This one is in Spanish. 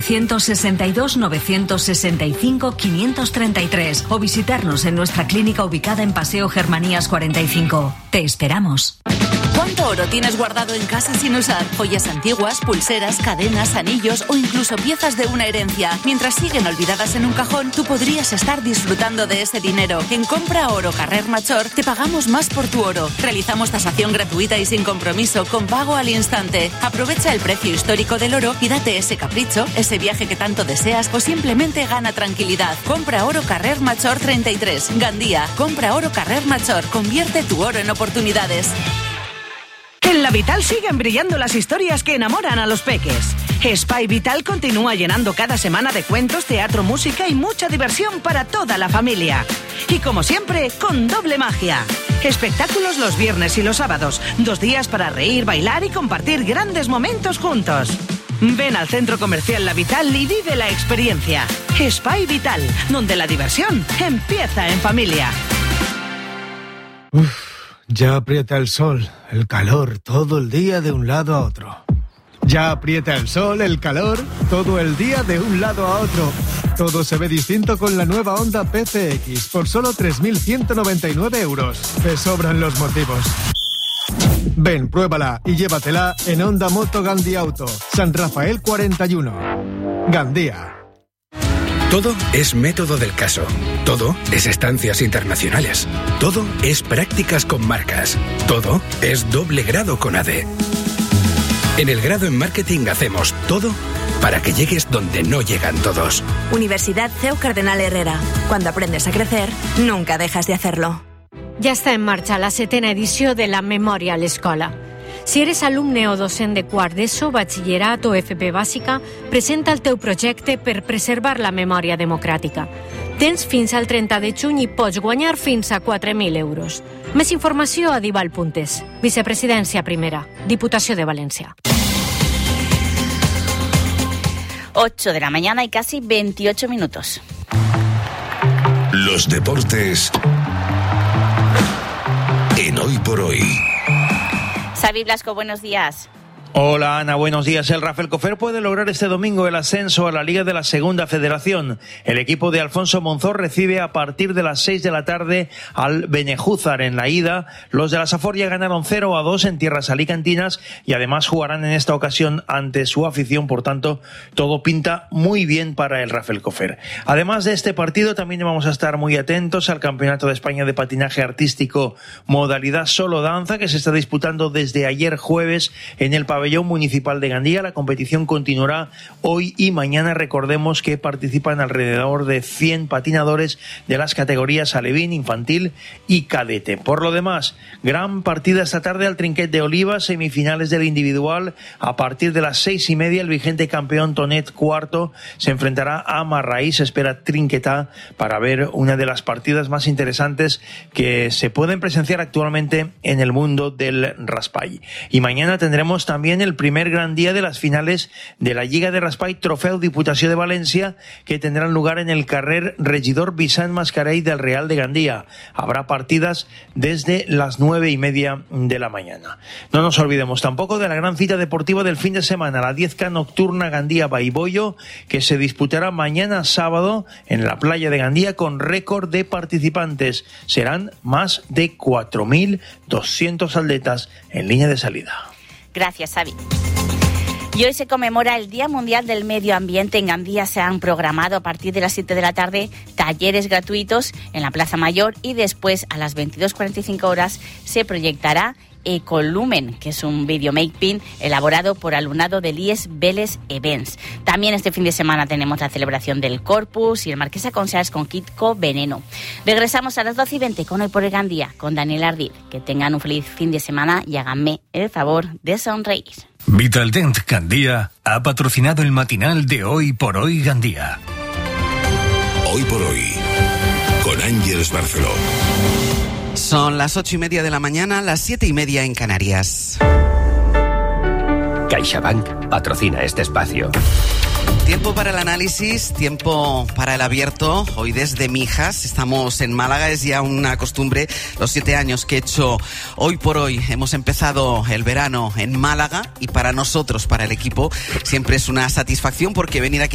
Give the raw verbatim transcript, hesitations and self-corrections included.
ciento sesenta y dos, novecientos sesenta y cinco, quinientos treinta y tres o visitarnos en nuestra clínica ubicada en Paseo Germanías cuarenta y cinco. Te esperamos. ¿Cuánto oro tienes guardado en casa sin usar? Joyas antiguas, pulseras, cadenas, anillos o incluso piezas de una herencia. Mientras siguen olvidadas en un cajón, tú podrías estar disfrutando de ese dinero. En Compra Oro Carrer Major te pagamos más por tu oro. Realizamos tasación gratuita y sin compromiso, con pago al instante. Aprovecha el precio histórico del oro y date ese capricho, ese viaje que tanto deseas o simplemente gana tranquilidad. Compra Oro Carrer Major treinta y tres, Gandía. Compra Oro Carrer Major. Convierte tu oro en oportunidades. En La Vital siguen brillando las historias que enamoran a los peques. Spy Vital continúa llenando cada semana de cuentos, teatro, música y mucha diversión para toda la familia. Y como siempre, con doble magia. Espectáculos los viernes y los sábados. Dos días para reír, bailar y compartir grandes momentos juntos. Ven al Centro Comercial La Vital y vive la experiencia. Spy Vital, donde la diversión empieza en familia. Uf. Ya aprieta el sol, el calor, todo el día de un lado a otro. Ya aprieta el sol, el calor, todo el día de un lado a otro. Todo se ve distinto con la nueva Honda P C X por solo tres mil ciento noventa y nueve euros. Te sobran los motivos. Ven, pruébala y llévatela en Honda Moto Gandía Auto, San Rafael cuarenta y uno. Gandía. Todo es método del caso. Todo es estancias internacionales. Todo es prácticas con marcas. Todo es doble grado con A D E. En el grado en marketing hacemos todo para que llegues donde no llegan todos. Universidad C E U Cardenal Herrera. Cuando aprendes a crecer, nunca dejas de hacerlo. Ja està en marxa la setena edició de la Memòria a l'Escola. Si eres alumne o docent de quart d'ESO, batxillerat o F P bàsica, presenta el teu projecte per preservar la memòria democràtica. Tens fins al trenta de juny i pots guanyar fins a quatre mil euros. Més informació a dival punt es. Vicepresidència primera, Diputació de València. ocho de la mañana y casi veintiocho minutos. Los deportes en Hoy por Hoy. Xavi Blasco, buenos días. Hola Ana, buenos días. El Rafael Cofer puede lograr este domingo el ascenso a la Liga de la Segunda Federación. El equipo de Alfonso Monzón recibe a partir de las seis de la tarde al Benejúzar en la ida. Los de la Safor ya ganaron cero a dos en tierras alicantinas y además jugarán en esta ocasión ante su afición. Por tanto, todo pinta muy bien para el Rafael Cofer. Además de este partido, también vamos a estar muy atentos al Campeonato de España de Patinaje Artístico modalidad solo danza, que se está disputando desde ayer jueves en el pabellón municipal de Gandía. La competición continuará hoy y mañana. Recordemos que participan alrededor de cien patinadores de las categorías alevín, infantil y cadete. Por lo demás, gran partida esta tarde al Trinquet de Oliva, semifinales del individual. A partir de las seis y media, el vigente campeón Tonet cuarto se enfrentará a Marraí. Se espera Trinquetá para ver una de las partidas más interesantes que se pueden presenciar actualmente en el mundo del raspall. Y mañana tendremos también el primer gran día de las finales de la Lliga de Raspall Trofeu Diputació de València, que tendrán lugar en el carrer Regidor Vicent Mascarell del Real de Gandía. Habrá partidas desde las nueve y media de la mañana. No nos olvidemos tampoco de la gran cita deportiva del fin de semana, la diez K nocturna Gandía Baibollo, que se disputará mañana sábado en la playa de Gandía con récord de participantes. Serán más de cuatro mil doscientos atletas en línea de salida. Gracias, Xavi. Y hoy se conmemora el Día Mundial del Medio Ambiente. En Gandía se han programado a partir de las siete de la tarde talleres gratuitos en la Plaza Mayor y después a las veintidós cuarenta y cinco horas se proyectará Ecolumen, que es un videomapping elaborado por alumnado del I E S Vélez Events. También este fin de semana tenemos la celebración del Corpus y el Marquesa Concerts con Kitco Veneno. Regresamos a las doce y veinte con Hoy por Hoy Gandía, con Daniel Ardid. Que tengan un feliz fin de semana y háganme el favor de sonreír. Vitaldent Gandía ha patrocinado el matinal de Hoy por Hoy Gandía. Hoy por Hoy, con Ángeles Barceló. Son las ocho y media de la mañana, las siete y media en Canarias. CaixaBank patrocina este espacio. Tiempo para el análisis, tiempo para el abierto. Hoy desde Mijas, estamos en Málaga, es ya una costumbre. Los siete años que he hecho Hoy por Hoy, hemos empezado el verano en Málaga y para nosotros, para el equipo, siempre es una satisfacción porque venir aquí